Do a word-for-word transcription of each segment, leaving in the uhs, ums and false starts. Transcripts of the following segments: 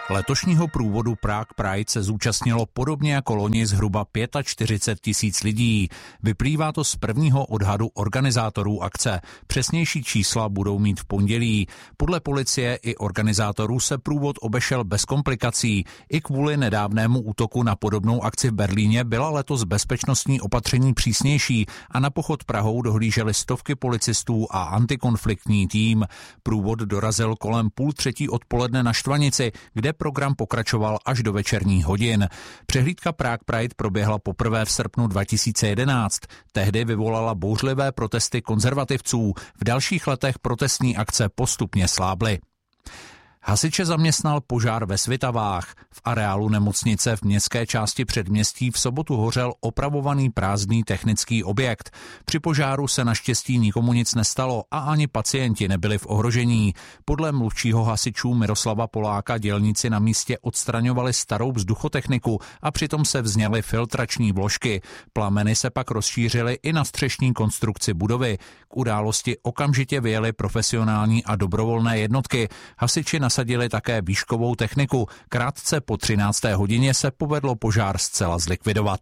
Letošního průvodu Prague Pride se zúčastnilo podobně jako loni zhruba čtyřicet pět tisíc lidí. Vyplývá to z prvního odhadu organizátorů akce. Přesnější čísla budou mít v pondělí. Podle policie i organizátorů se průvod obešel bez komplikací. I kvůli nedávnému útoku na podobnou akci v Berlíně byla letos bezpečnostní opatření přísnější a na pochod Prahou dohlíželi stovky policistů a antikonfliktní tým. Průvod dorazil kolem půl třetí odpoledne na Štvanici, kde program pokračoval až do večerních hodin. Přehlídka Prague Pride proběhla poprvé v srpnu dva tisíce jedenáct. Tehdy vyvolala bouřlivé protesty konzervativců. V dalších letech protestní akce postupně slábly. Hasiče zaměstnal požár ve Svitavách. V areálu nemocnice v městské části předměstí v sobotu hořel opravovaný prázdný technický objekt. Při požáru se naštěstí nikomu nic nestalo a ani pacienti nebyli v ohrožení. Podle mluvčího hasičů Miroslava Poláka dělníci na místě odstraňovali starou vzduchotechniku a přitom se vzněly filtrační vložky. Plameny se pak rozšířily i na střešní konstrukci budovy. K události okamžitě vyjeli profesionální a dobrovolné jednotky. Hasiči nasadili také výškovou techniku. Krátce po třinácté hodině se povedlo požár zcela zlikvidovat.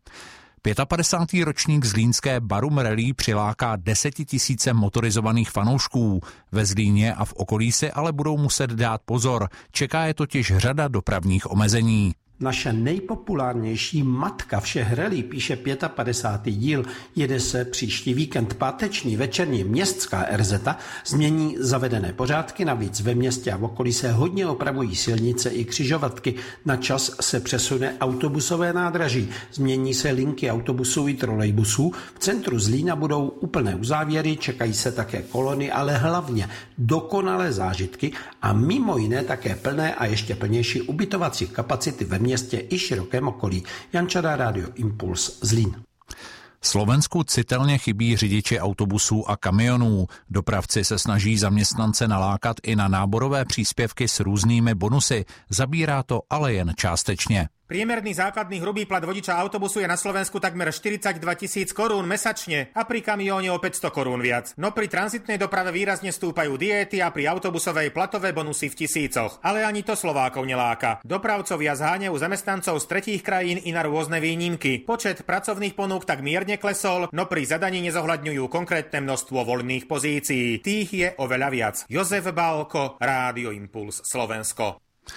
padesátý pátý ročník zlínské Barum Rally přiláká desetitisíce motorizovaných fanoušků. Ve Zlíně a v okolí si ale budou muset dát pozor. Čeká je totiž řada dopravních omezení. Naše nejpopulárnější matka všech rally, píše padesátý pátý díl, jede se příští víkend. Páteční večerní městská er zet á změní zavedené pořádky, navíc ve městě a v okolí se hodně opravují silnice i křižovatky. Na čas se přesune autobusové nádraží, změní se linky autobusů i trolejbusů. V centru Zlína budou úplné uzávěry, čekají se také kolony, ale hlavně dokonalé zážitky a mimo jiné také plné a ještě plnější ubytovací kapacity ve městě městě i širokém okolí. Jan Čadá, Rádio Impuls, Zlín. Slovensku citelně chybí řidiči autobusů a kamionů. Dopravci se snaží zaměstnance nalákat i na náborové příspěvky s různými bonusy. Zabírá to ale jen částečně. Priemerný základný hrubý plat vodiča autobusu je na Slovensku takmer štyridsaťdva tisíc korún mesačne a pri kamióne o päťsto korún viac. No pri tranzitnej doprave výrazne stúpajú diéty a pri autobusovej platové bonusy v tisícoch. Ale ani to Slovákov neláka. Dopravcovia zháňajú zamestnancov z tretích krajín i na rôzne výnimky. Počet pracovných ponúk tak mierne klesol, no pri zadaní nezohľadňujú konkrétne množstvo voľných pozícií. Tých je oveľa viac. Jozef Bálko, Rádio Impuls, Slovensko.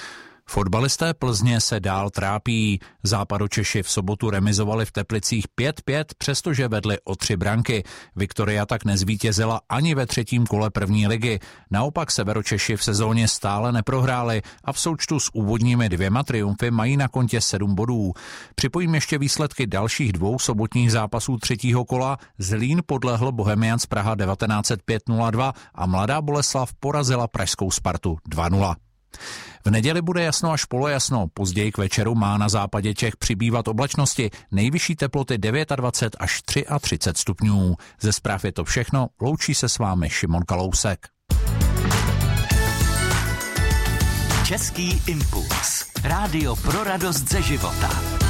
Fotbalisté Plzně se dál trápí. Západočeši v sobotu remizovali v Teplicích pět pět, přestože vedli o tři branky. Viktoria tak nezvítězila ani ve třetím kole první ligy. Naopak Severočeši v sezóně stále neprohráli a v součtu s úvodními dvěma triumfy mají na kontě sedm bodů. Připojím ještě výsledky dalších dvou sobotních zápasů třetího kola. Zlín podlehl Bohemians Praha devatenáct set pět nula dva a Mladá Boleslav porazila pražskou Spartu dva nula. V neděli bude jasno až polojasno, později k večeru má na západě Čech přibývat oblačnosti, nejvyšší teploty dvacet devět až třicet tři stupňů. Ze zpráv je to všechno, loučí se s vámi Šimon Kalousek. Český impuls, rádio pro radost ze života.